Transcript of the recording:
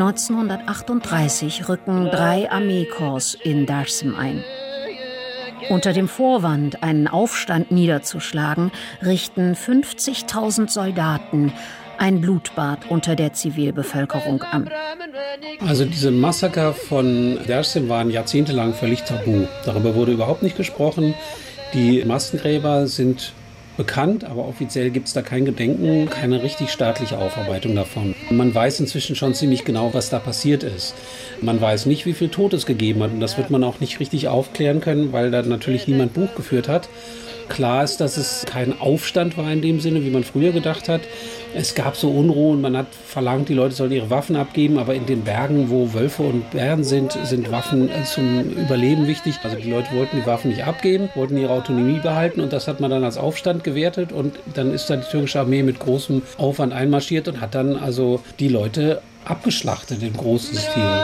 1938 rücken 3 Armeekorps in Dersim ein. Unter dem Vorwand, einen Aufstand niederzuschlagen, richten 50.000 Soldaten ein Blutbad unter der Zivilbevölkerung an. Also diese Massaker von Dersim waren jahrzehntelang völlig tabu. Darüber wurde überhaupt nicht gesprochen. Die Massengräber sind bekannt, aber offiziell gibt es da kein Gedenken, keine richtig staatliche Aufarbeitung davon. Man weiß inzwischen schon ziemlich genau, was da passiert ist. Man weiß nicht, wie viel Tod es gegeben hat, und das wird man auch nicht richtig aufklären können, weil da natürlich niemand Buch geführt hat. Klar ist, dass es kein Aufstand war in dem Sinne, wie man früher gedacht hat. Es gab so Unruhen, man hat verlangt, die Leute sollen ihre Waffen abgeben, aber in den Bergen, wo Wölfe und Bären sind Waffen zum Überleben wichtig. Also die Leute wollten die Waffen nicht abgeben, wollten ihre Autonomie behalten, und das hat man dann als Aufstand gewertet, und dann ist da die türkische Armee mit großem Aufwand einmarschiert und hat dann also die Leute abgeschlachtet im großen Stil.